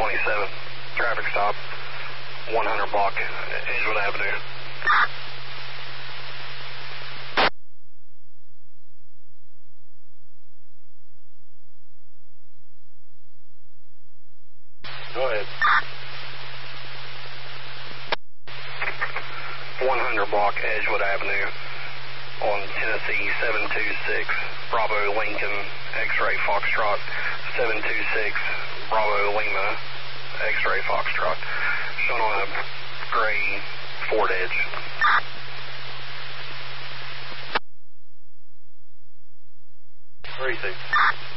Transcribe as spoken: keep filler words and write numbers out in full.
twenty-seven. Traffic stop, one hundred block, Edgewood Avenue. Go ahead. one hundred block, Edgewood Avenue on Tennessee seven two six, Bravo Lincoln, X-ray Foxtrot, seven two six, Bravo Lima, X-ray Foxtrot, shown on a gray Ford Edge. Where are you, Steve?